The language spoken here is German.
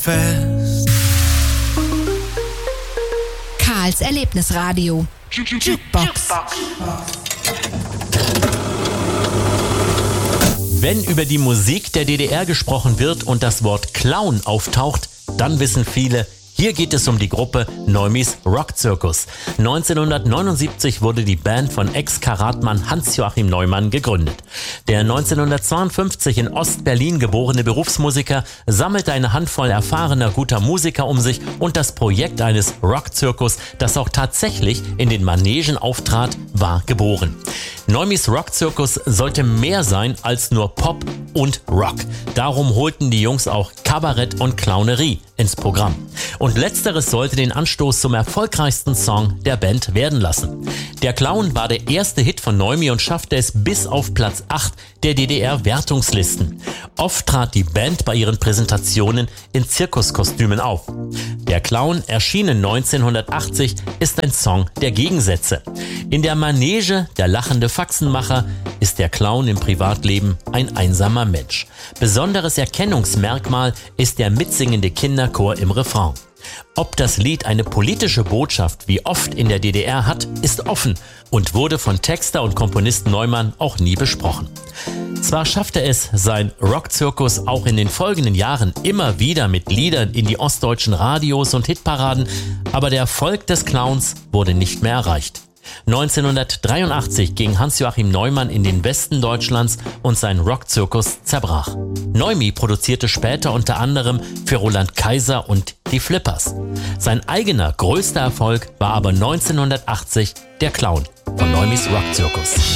fest. Karls Erlebnisradio. Jukebox. Wenn über die Musik der DDR gesprochen wird und das Wort Clown auftaucht, dann wissen viele, hier geht es um die Gruppe Neumis Rockzirkus. 1979 wurde die Band von Ex-Karatmann Hans-Joachim Neumann gegründet. Der 1952 in Ost-Berlin geborene Berufsmusiker sammelte eine Handvoll erfahrener guter Musiker um sich und das Projekt eines Rockzirkus, das auch tatsächlich in den Manegen auftrat, war geboren. Neumis Rockzirkus sollte mehr sein als nur Pop und Rock. Darum holten die Jungs auch Kabarett und Clownerie ins Programm. Und letzteres sollte den Anstoß zum erfolgreichsten Song der Band werden lassen. Der Clown war der erste Hit von Neumi und schaffte es bis auf Platz 8 der DDR-Wertungslisten. Oft trat die Band bei ihren Präsentationen in Zirkuskostümen auf. Der Clown, erschienen 1980, ist ein Song der Gegensätze. In der Manege, der lachende Faxenmacher, ist der Clown im Privatleben ein einsamer Mensch. Besonderes Erkennungsmerkmal ist der mitsingende Kinderchor im Refrain. Ob das Lied eine politische Botschaft wie oft in der DDR hat, ist offen und wurde von Texter und Komponist Neumann auch nie besprochen. Zwar schaffte es sein Rockzirkus auch in den folgenden Jahren immer wieder mit Liedern in die ostdeutschen Radios und Hitparaden, aber der Erfolg des Clowns wurde nicht mehr erreicht. 1983 ging Hans-Joachim Neumann in den Westen Deutschlands und sein Rockzirkus zerbrach. Neumi produzierte später unter anderem für Roland Kaiser und die Flippers. Sein eigener größter Erfolg war aber 1980 der Clown von Neumis Rockzirkus.